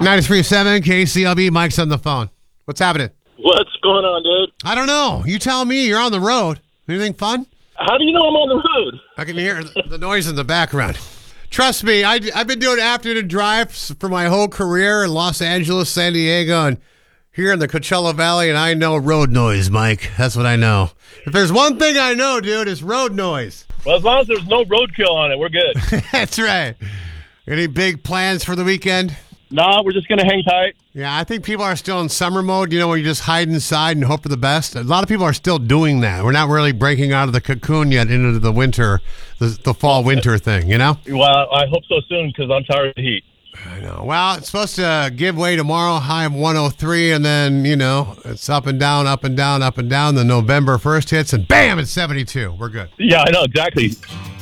93.7 KCLB. Mike's on the phone. What's happening? What's going on, dude? I don't know. You tell me. You're on the road. Anything fun? How do you know I'm on the road? I can hear the noise in the background. Trust me, I've been doing afternoon drives for my whole career in Los Angeles, San Diego, and here in the Coachella Valley, and I know road noise, Mike. That's what I know. If there's one thing I know, dude, it's road noise. Well, as long as there's no roadkill on it, we're good. That's right. Any big plans for the weekend? Nah, we're just going to hang tight. Yeah, I think people are still in summer mode, where you just hide inside and hope for the best. A lot of people are still doing that. We're not really breaking out of the cocoon yet into the winter, the fall-winter thing, Well, I hope so soon because I'm tired of the heat. I know. Well, it's supposed to give way tomorrow, high of 103, and then, it's up and down, up and down, up and down. The November 1st hits, and bam, it's 72. We're good. Yeah, I know, exactly.